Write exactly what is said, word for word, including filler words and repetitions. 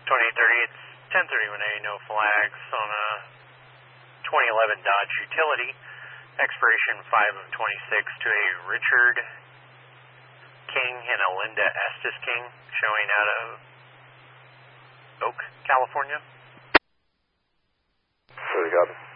twenty-eight thirty, it's ten thirty-one A, no flags on a twenty eleven Dodge Utility, expiration five of twenty-six to a Richard King and a Linda Estes King, showing out of Oak, California. So you got it.